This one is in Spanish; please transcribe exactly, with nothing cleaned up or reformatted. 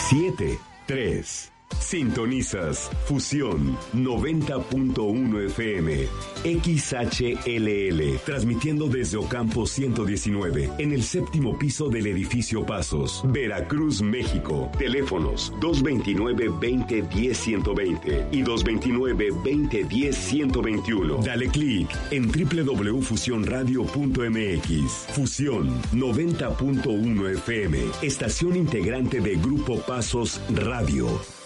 siete tres. Sintonizas Fusión noventa punto uno F M, X H L L, transmitiendo desde Ocampo ciento diecinueve, en el séptimo piso del edificio Pasos, Veracruz, México. Teléfonos dos veintinueve, veinte, diez, ciento veinte y dos veintinueve, veinte, diez, ciento veintiuno. Dale clic en doble u doble u doble u punto fusión radio punto m x. Fusión noventa punto uno F M, estación integrante de Grupo Pasos Radio.